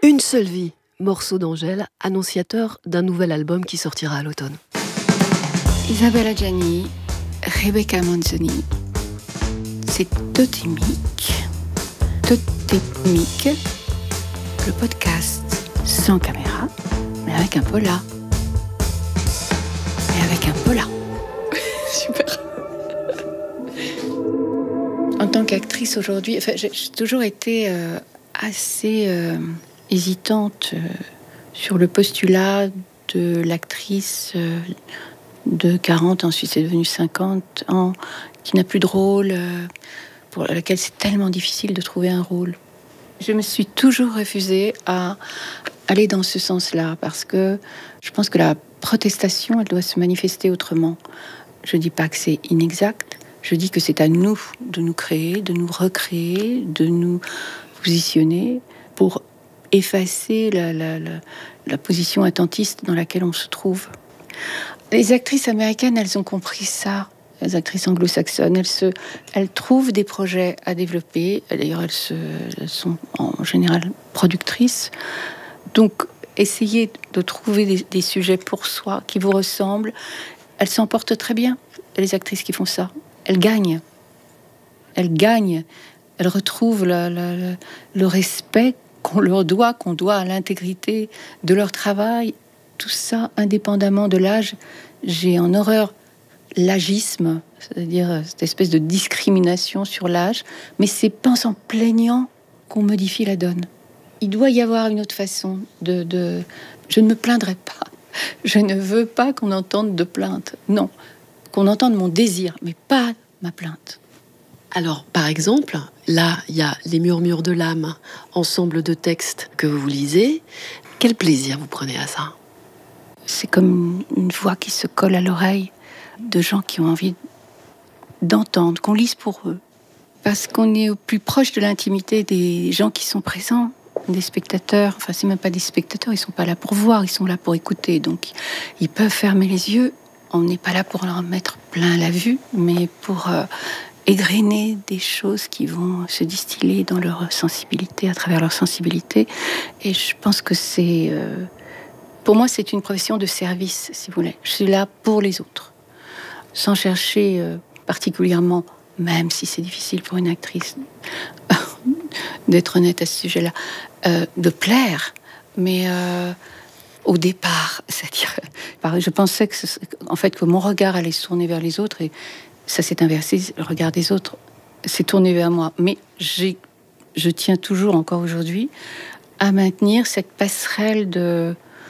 Une seule vie, morceau d'Angèle, annonciateur d'un nouvel album qui sortira à l'automne. Isabella Gianni, Rebecca Manzoni, c'est Totémique. Totémique, le podcast sans caméra, mais avec un pola. Mais avec un pola. Super. En tant qu'actrice aujourd'hui, j'ai toujours été assez hésitante sur le postulat de l'actrice de 40, ensuite c'est devenu 50 ans, qui n'a plus de rôle, pour laquelle c'est tellement difficile de trouver un rôle. Je me suis toujours refusée à aller dans ce sens-là, parce que je pense que la protestation, elle doit se manifester autrement. Je ne dis pas que c'est inexact, je dis que c'est à nous de nous créer, de nous recréer, de nous positionner pour effacer la position attentiste dans laquelle on se trouve. Les actrices américaines, elles ont compris ça. Les actrices anglo-saxonnes, elles trouvent des projets à développer. D'ailleurs, elles sont en général productrices. Donc, essayez de trouver des sujets pour soi qui vous ressemblent. Elles s'en portent très bien, les actrices qui font ça. Elles gagnent. Elles gagnent. Elles retrouvent le respect qu'on doit à l'intégrité de leur travail. Tout ça, indépendamment de l'âge. J'ai en horreur l'agisme, c'est-à-dire cette espèce de discrimination sur l'âge, mais c'est pas en plaignant qu'on modifie la donne. Il doit y avoir une autre façon de... Je ne me plaindrai pas. Je ne veux pas qu'on entende de plainte. Non, qu'on entende mon désir, mais pas ma plainte. Alors, par exemple, là, il y a Les Murmures de l'âme, ensemble de textes que vous lisez. Quel plaisir vous prenez à ça ? C'est comme une voix qui se colle à l'oreille de gens qui ont envie d'entendre, qu'on lise pour eux. Parce qu'on est au plus proche de l'intimité des gens qui sont présents, des spectateurs. Enfin, c'est même pas des spectateurs, ils sont pas là pour voir, ils sont là pour écouter. Donc, ils peuvent fermer les yeux. On n'est pas là pour leur mettre plein la vue, mais pour égrener des choses qui vont se distiller dans leur sensibilité, à travers leur sensibilité. Et je pense que c'est... pour moi, c'est une profession de service, si vous voulez. Je suis là pour les autres, sans chercher particulièrement, même si c'est difficile pour une actrice d'être honnête à ce sujet-là, de plaire, mais au départ, c'est-à-dire, je pensais que mon regard allait se tourner vers les autres, et ça s'est inversé. Le regard des autres s'est tourné vers moi, mais je tiens toujours, encore aujourd'hui, à maintenir cette passerelle de